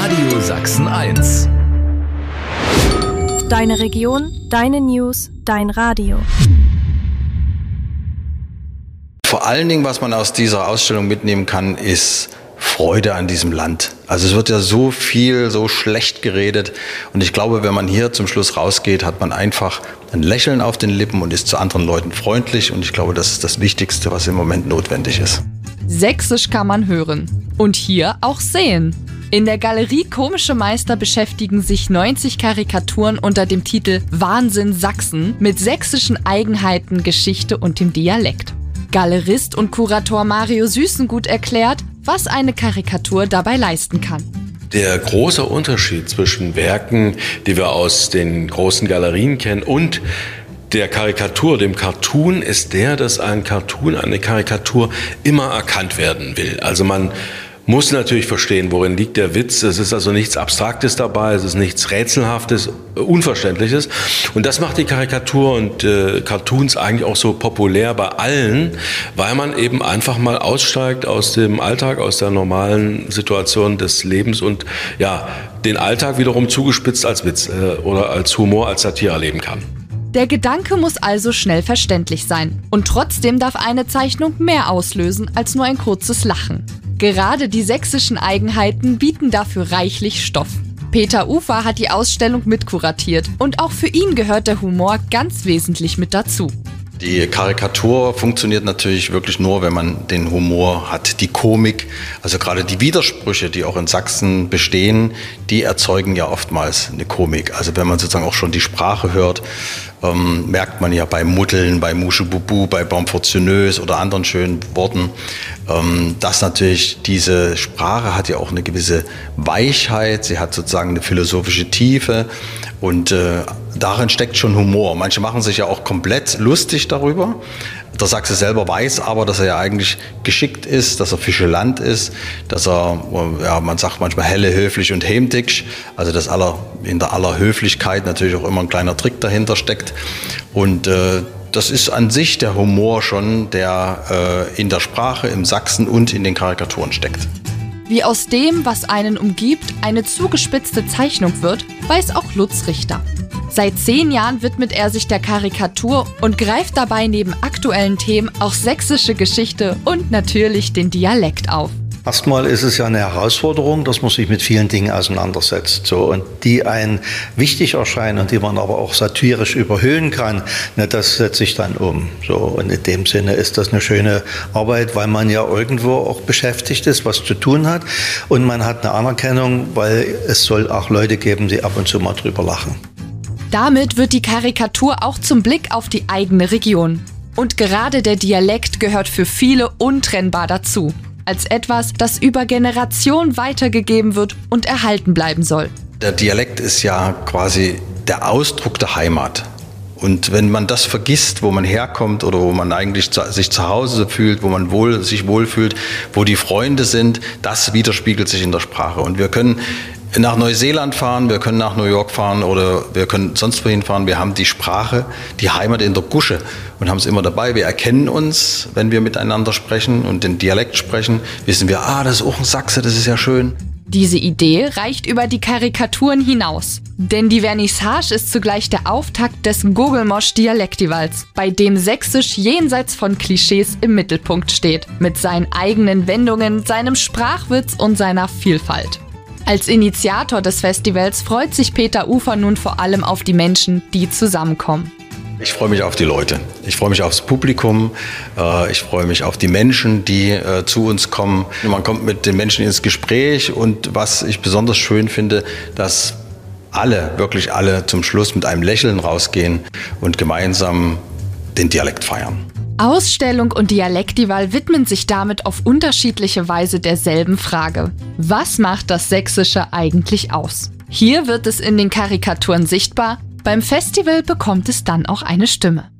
Radio Sachsen 1. Deine Region, deine News, dein Radio. Vor allen Dingen, was man aus dieser Ausstellung mitnehmen kann, ist Freude an diesem Land. Also es wird ja so viel, so schlecht geredet und ich glaube, wenn man hier zum Schluss rausgeht, hat man einfach ein Lächeln auf den Lippen und ist zu anderen Leuten freundlich und ich glaube, das ist das Wichtigste, was im Moment notwendig ist. Sächsisch kann man hören und hier auch sehen. In der Galerie Komische Meister beschäftigen sich 90 Karikaturen unter dem Titel Wahnsinn Sachsen mit sächsischen Eigenheiten, Geschichte und dem Dialekt. Galerist und Kurator Mario Süßengut erklärt, was eine Karikatur dabei leisten kann. Der große Unterschied zwischen Werken, die wir aus den großen Galerien kennen, und der Karikatur, dem Cartoon, ist der, dass ein Cartoon, eine Karikatur immer erkannt werden will. Also man muss natürlich verstehen, worin liegt der Witz. Es ist also nichts Abstraktes dabei, es ist nichts Rätselhaftes, Unverständliches. Und das macht die Karikatur und Cartoons eigentlich auch so populär bei allen, weil man eben einfach mal aussteigt aus dem Alltag, aus der normalen Situation des Lebens und ja, den Alltag wiederum zugespitzt als Witz oder als Humor, als Satire erleben kann. Der Gedanke muss also schnell verständlich sein. Und trotzdem darf eine Zeichnung mehr auslösen als nur ein kurzes Lachen. Gerade die sächsischen Eigenheiten bieten dafür reichlich Stoff. Peter Ufer hat die Ausstellung mitkuratiert und auch für ihn gehört der Humor ganz wesentlich mit dazu. Die Karikatur funktioniert natürlich wirklich nur, wenn man den Humor hat. Die Komik, also gerade die Widersprüche, die auch in Sachsen bestehen, die erzeugen ja oftmals eine Komik. Also wenn man sozusagen auch schon die Sprache hört, merkt man ja bei Mutteln, bei Muschebubu, bei Baumfortunös oder anderen schönen Worten, dass natürlich diese Sprache hat ja auch eine gewisse Weichheit, sie hat sozusagen eine philosophische Tiefe und darin steckt schon Humor. Manche machen sich ja auch komplett lustig darüber. Der Sachse selber weiß aber, dass er ja eigentlich geschickt ist, dass er fischelant ist, dass er, ja, man sagt manchmal helle, höflich und hemdig, also dass in der aller Höflichkeit natürlich auch immer ein kleiner Trick dahinter steckt. Und das ist an sich der Humor schon, der in der Sprache, im Sachsen und in den Karikaturen steckt. Wie aus dem, was einen umgibt, eine zugespitzte Zeichnung wird, weiß auch Lutz Richter. Seit 10 Jahren widmet er sich der Karikatur und greift dabei neben aktuellen Themen auch sächsische Geschichte und natürlich den Dialekt auf. Erstmal ist es ja eine Herausforderung, dass man sich mit vielen Dingen auseinandersetzt, so, und die einen wichtig erscheinen und die man aber auch satirisch überhöhen kann, ne, das setze ich dann um. So, und in dem Sinne ist das eine schöne Arbeit, weil man ja irgendwo auch beschäftigt ist, was zu tun hat, und man hat eine Anerkennung, weil es soll auch Leute geben, die ab und zu mal drüber lachen. Damit wird die Karikatur auch zum Blick auf die eigene Region. Und gerade der Dialekt gehört für viele untrennbar dazu. Als etwas, das über Generationen weitergegeben wird und erhalten bleiben soll. Der Dialekt ist ja quasi der Ausdruck der Heimat. Und wenn man das vergisst, wo man herkommt oder wo man eigentlich sich zu Hause fühlt, wo man sich wohlfühlt, wo die Freunde sind, das widerspiegelt sich in der Sprache. Und wir können nach Neuseeland fahren, wir können nach New York fahren oder wir können sonst wohin fahren. Wir haben die Sprache, die Heimat in der Gusche und haben es immer dabei. Wir erkennen uns, wenn wir miteinander sprechen und den Dialekt sprechen, wissen wir, das ist auch ein Sachse, das ist ja schön. Diese Idee reicht über die Karikaturen hinaus. Denn die Vernissage ist zugleich der Auftakt des Gogelmosch-Dialektivals, bei dem Sächsisch jenseits von Klischees im Mittelpunkt steht, mit seinen eigenen Wendungen, seinem Sprachwitz und seiner Vielfalt. Als Initiator des Festivals freut sich Peter Ufer nun vor allem auf die Menschen, die zusammenkommen. Ich freue mich auf die Leute, ich freue mich aufs Publikum, ich freue mich auf die Menschen, die zu uns kommen. Man kommt mit den Menschen ins Gespräch und was ich besonders schön finde, dass wirklich alle zum Schluss mit einem Lächeln rausgehen und gemeinsam den Dialekt feiern. Ausstellung und Dialektival widmen sich damit auf unterschiedliche Weise derselben Frage. Was macht das Sächsische eigentlich aus? Hier wird es in den Karikaturen sichtbar, beim Festival bekommt es dann auch eine Stimme.